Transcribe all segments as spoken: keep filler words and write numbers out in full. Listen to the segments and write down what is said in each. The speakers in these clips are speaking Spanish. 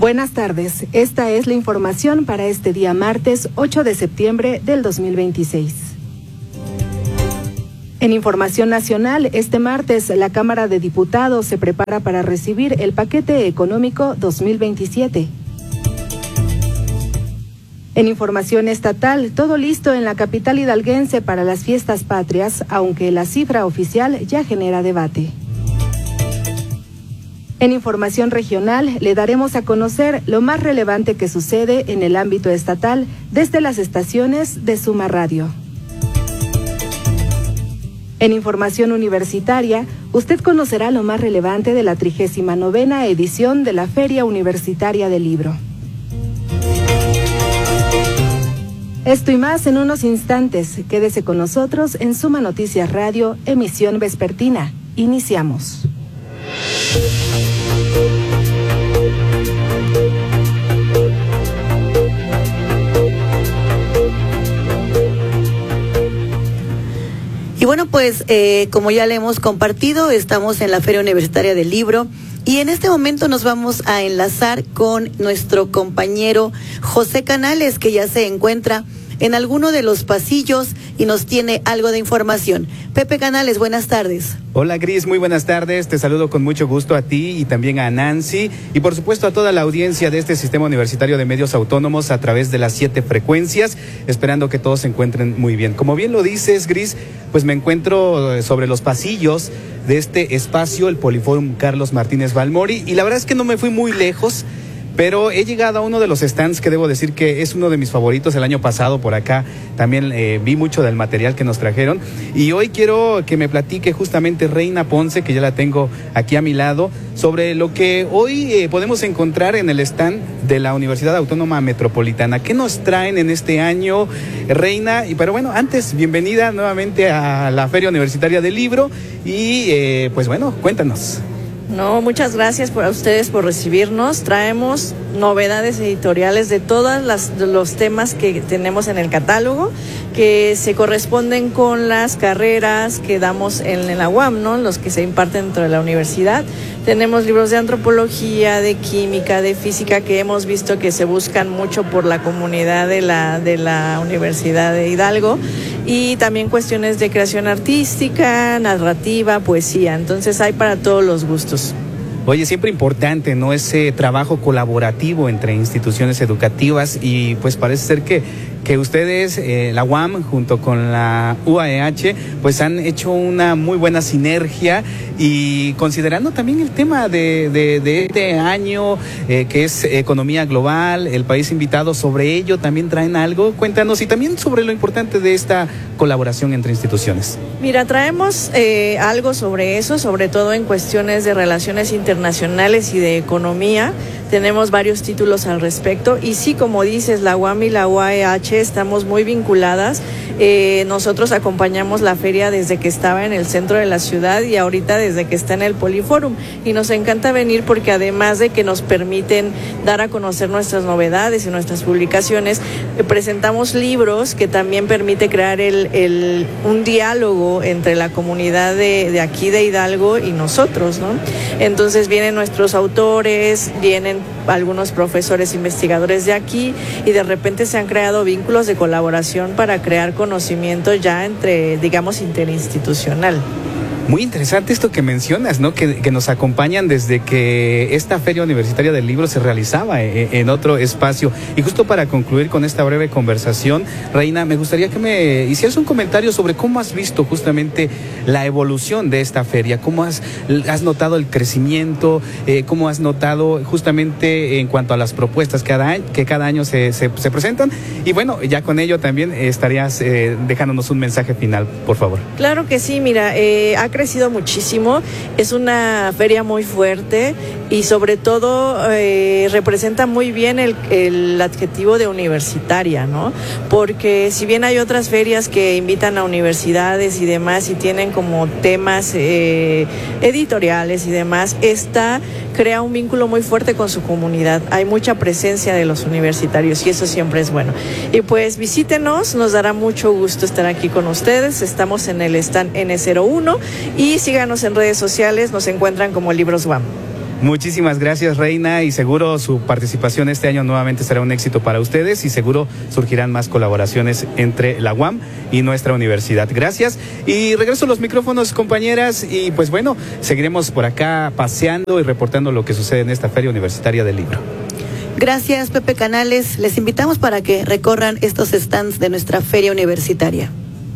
Buenas tardes, esta es la información para este día martes ocho de septiembre del dos mil veintiséis. En información nacional, este martes la Cámara de Diputados se prepara para recibir el paquete económico dos mil veintisiete. En información estatal, todo listo en la capital hidalguense para las fiestas patrias, aunque la cifra oficial ya genera debate. En información regional, le daremos a conocer lo más relevante que sucede en el ámbito estatal desde las estaciones de Suma Radio. En información universitaria, usted conocerá lo más relevante de la trigésima novena edición de la Feria Universitaria del Libro. Esto y más en unos instantes. Quédese con nosotros en Suma Noticias Radio, emisión vespertina. Iniciamos. Y bueno, pues eh, como ya le hemos compartido, estamos en la Feria Universitaria del Libro y en este momento nos vamos a enlazar con nuestro compañero José Canales, que ya se encuentra en alguno de los pasillos y nos tiene algo de información. Pepe Canales, buenas tardes. Hola Gris, muy buenas tardes, te saludo con mucho gusto a ti y también a Nancy y por supuesto a toda la audiencia de este Sistema Universitario de Medios Autónomos a través de las siete frecuencias, esperando que todos se encuentren muy bien. Como bien lo dices, Gris, pues me encuentro sobre los pasillos de este espacio, el Poliforum Carlos Martínez Balmori, y la verdad es que no me fui muy lejos, pero he llegado a uno de los stands que debo decir que es uno de mis favoritos. El año pasado por acá también eh, vi mucho del material que nos trajeron y hoy quiero que me platique justamente Reina Ponce, que ya la tengo aquí a mi lado, sobre lo que hoy eh, podemos encontrar en el stand de la Universidad Autónoma Metropolitana. ¿Qué nos traen en este año, Reina? Y pero bueno, antes, bienvenida nuevamente a la Feria Universitaria del Libro y eh, pues bueno, cuéntanos. No, muchas gracias por a ustedes por recibirnos. Traemos novedades editoriales de todos los temas que tenemos en el catálogo, que se corresponden con las carreras que damos en, en la U A M, ¿no? Los que se imparten dentro de la universidad. Tenemos libros de antropología, de química, de física, que hemos visto que se buscan mucho por la comunidad de la, de la Universidad de Hidalgo, y también cuestiones de creación artística, narrativa, poesía. Entonces hay para todos los gustos. Oye, siempre importante, ¿no? Ese trabajo colaborativo entre instituciones educativas y pues parece ser que, que ustedes, eh, la U A M, junto con la U A E H, pues han hecho una muy buena sinergia y considerando también el tema de, de, de este año, eh, que es economía global, el país invitado, sobre ello también traen algo. Cuéntanos y también sobre lo importante de esta colaboración entre instituciones. Mira, traemos eh, algo sobre eso, sobre todo en cuestiones de relaciones internacionales y de economía. Tenemos varios títulos al respecto y sí, como dices, la U A M y la U A E H estamos muy vinculadas. Eh, nosotros acompañamos la feria desde que estaba en el centro de la ciudad y ahorita desde que está en el Poliforum, y nos encanta venir porque además de que nos permiten dar a conocer nuestras novedades y nuestras publicaciones, eh, presentamos libros que también permite crear el, el, un diálogo entre la comunidad de, de aquí de Hidalgo y nosotros, ¿no? Entonces vienen nuestros autores, vienen algunos profesores investigadores de aquí y de repente se han creado vínculos de colaboración para crear conocimiento ya entre, digamos, interinstitucional. Muy interesante esto que mencionas, ¿no? Que, que nos acompañan desde que esta Feria Universitaria del Libro se realizaba en, en otro espacio. Y justo para concluir con esta breve conversación, Reina, me gustaría que me hicieras un comentario sobre cómo has visto justamente la evolución de esta feria, cómo has, has notado el crecimiento, eh, cómo has notado justamente en cuanto a las propuestas cada año, que cada año se, se, se presentan. Y bueno, ya con ello también estarías eh, dejándonos un mensaje final, por favor. Claro que sí, mira, eh, ha crecido muchísimo, es una feria muy fuerte y sobre todo eh, representa muy bien el, el adjetivo de universitaria, ¿no? Porque si bien hay otras ferias que invitan a universidades y demás y tienen como temas eh, editoriales y demás, esta crea un vínculo muy fuerte con su comunidad. Hay mucha presencia de los universitarios y eso siempre es bueno. Y pues visítenos, nos dará mucho gusto estar aquí con ustedes. Estamos en el stand ene cero uno y síganos en redes sociales, nos encuentran como Libros U A M. Muchísimas gracias, Reina, y seguro su participación este año nuevamente será un éxito para ustedes y seguro surgirán más colaboraciones entre la U A M y nuestra universidad. Gracias y regreso los micrófonos, compañeras, y pues bueno, seguiremos por acá paseando y reportando lo que sucede en esta Feria Universitaria del Libro. Gracias, Pepe Canales. Les invitamos para que recorran estos stands de nuestra Feria Universitaria.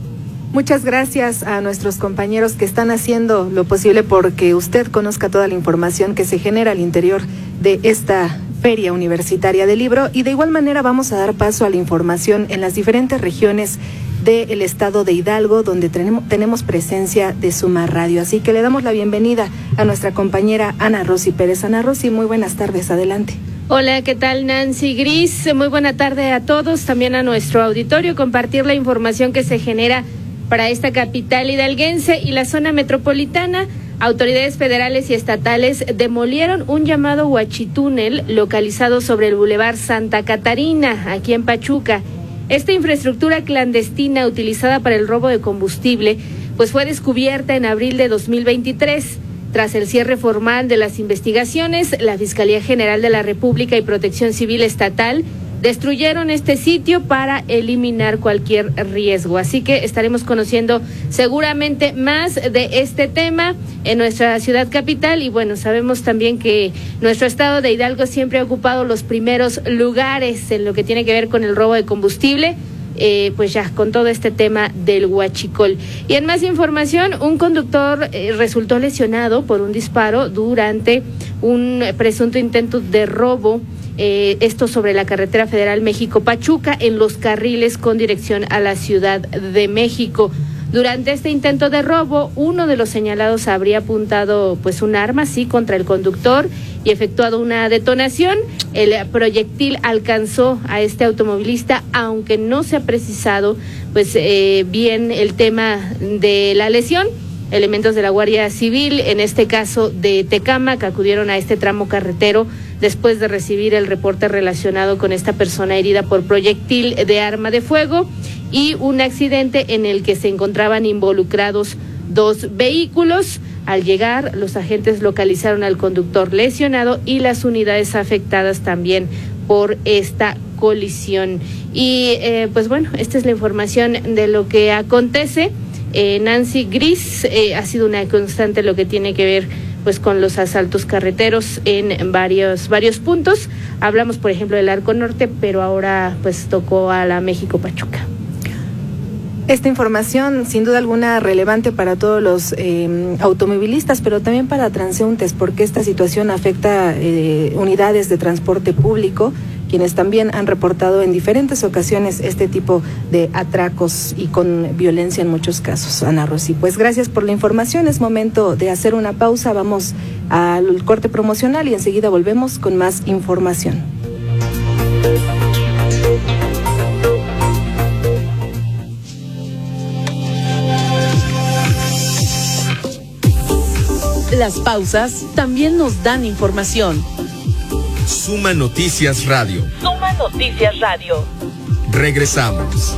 Muchas gracias a nuestros compañeros que están haciendo lo posible porque usted conozca toda la información que se genera al interior de esta Feria Universitaria del Libro, y de igual manera vamos a dar paso a la información en las diferentes regiones del estado de Hidalgo, donde tenemos, tenemos presencia de Suma Radio. Así que le damos la bienvenida a nuestra compañera Ana Rosy Pérez. Ana Rosy, muy buenas tardes, adelante. Hola, ¿qué tal, Nancy Gris? Muy buena tarde a todos, también a nuestro auditorio, compartir la información que se genera para esta capital hidalguense y la zona metropolitana. Autoridades federales y estatales demolieron un llamado huachitúnel localizado sobre el Boulevard Santa Catarina, aquí en Pachuca. Esta infraestructura clandestina utilizada para el robo de combustible, pues fue descubierta en abril de dos mil veintitrés. Tras el cierre formal de las investigaciones, la Fiscalía General de la República y Protección Civil Estatal destruyeron este sitio para eliminar cualquier riesgo. Así que estaremos conociendo seguramente más de este tema en nuestra ciudad capital. Y bueno, sabemos también que nuestro estado de Hidalgo siempre ha ocupado los primeros lugares en lo que tiene que ver con el robo de combustible. Eh, pues ya con todo este tema del huachicol. Y en más información, un conductor eh, resultó lesionado por un disparo durante un presunto intento de robo, eh, esto sobre la carretera federal México-Pachuca, en los carriles con dirección a la Ciudad de México. Durante este intento de robo, uno de los señalados habría apuntado pues un arma, sí, contra el conductor y efectuado una detonación. El proyectil alcanzó a este automovilista, aunque no se ha precisado pues eh, bien el tema de la lesión. Elementos de la Guardia Civil, en este caso de Tecámac, acudieron a este tramo carretero después de recibir el reporte relacionado con esta persona herida por proyectil de arma de fuego y un accidente en el que se encontraban involucrados dos vehículos. Al llegar, los agentes localizaron al conductor lesionado y las unidades afectadas también por esta colisión. Y eh, pues bueno, esta es la información de lo que acontece. Eh, Nancy Gris, eh, ha sido una constante lo que tiene que ver pues con los asaltos carreteros en varios varios puntos. Hablamos, por ejemplo, del Arco Norte, pero ahora pues tocó a la México-Pachuca. Esta información, sin duda alguna, relevante para todos los eh, automovilistas, pero también para transeúntes, porque esta situación afecta eh, unidades de transporte público, quienes también han reportado en diferentes ocasiones este tipo de atracos y con violencia en muchos casos. Ana Rosy, pues gracias por la información. Es momento de hacer una pausa. Vamos al corte promocional y enseguida volvemos con más información. Las pausas también nos dan información. Suma Noticias Radio. Suma Noticias Radio. Regresamos.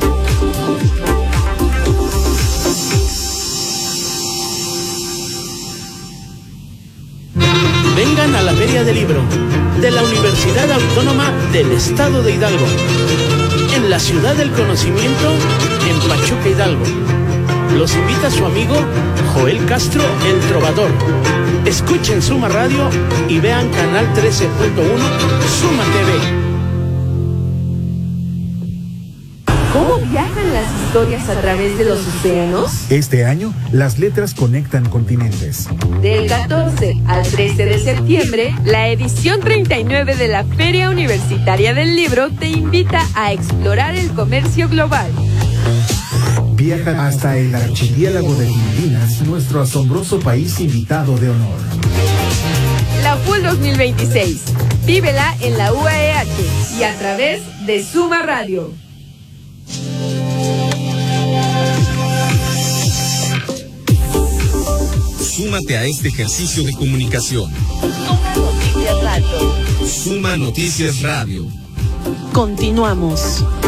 Vengan a la Feria del Libro de la Universidad Autónoma del Estado de Hidalgo, en la Ciudad del Conocimiento, en Pachuca, Hidalgo. Los invita su amigo Joel Castro, el Trovador. Escuchen Suma Radio y vean Canal trece punto uno Suma T V. ¿Cómo viajan las historias a través de los océanos? Este año, las letras conectan continentes. Del catorce al trece de septiembre, la edición treinta y nueve de la Feria Universitaria del Libro te invita a explorar el comercio global. Viaja hasta el archipiélago de Filipinas, nuestro asombroso país invitado de honor. La F U L dos mil veintiséis. Vívela en la U A E H y a través de Suma Radio. Súmate a este ejercicio de comunicación. Suma Noticias Radio. Suma Noticias Radio. Continuamos.